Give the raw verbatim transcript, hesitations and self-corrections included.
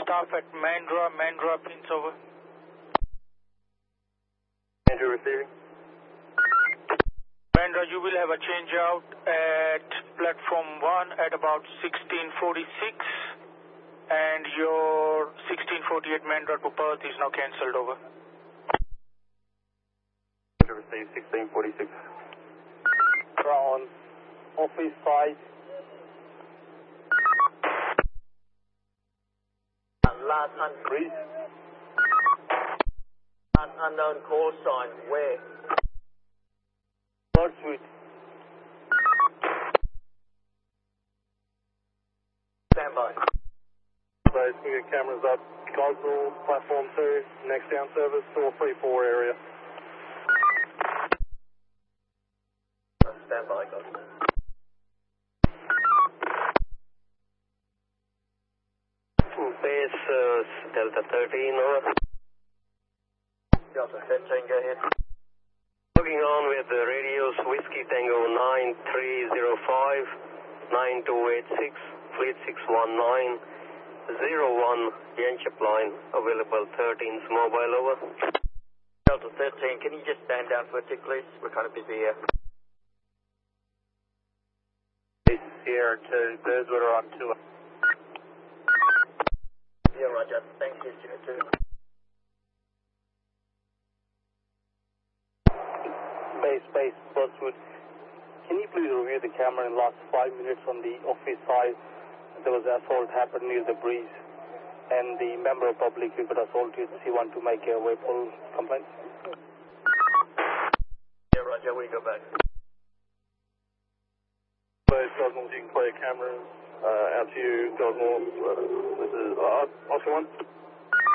staff at Mandra, Mandra, pins over. Andrew receiving. Mandra, you will have a change out at platform one at about sixteen forty-six, and your sixteen forty-eight Mandra to Perth is now cancelled over. Andrew received sixteen forty-six. On office side. Last un Breeze. un unknown call sign, where? Bird suite. Stand by. Those we get cameras up. Gosnell, platform two, next down service, four three four area. Stand by, Gosnell. Base uh, Delta thirteen, over. Delta thirteen, go ahead. Logging on with the radios Whiskey Tango nine three zero five, nine two eight six, Fleet six one nine, zero one, Yanchep line, available thirteen's mobile, over. Delta thirteen, can you just stand down for a tick, please? We're kind of busy here. Sierra two, Birdwood are on two. Yeah, Roger. Thanks, Sierra two. Base, base, Birdwood. Can you please review the camera in the last five minutes on the office side? There was assault happened near the breeze, and the member of public who got assaulted, he want to make a waypull complaint. Yeah, Roger. We go back. Base, Gosnell, you can play a camera uh, out to you, Gosnell. Uh, this is uh, Oscar one.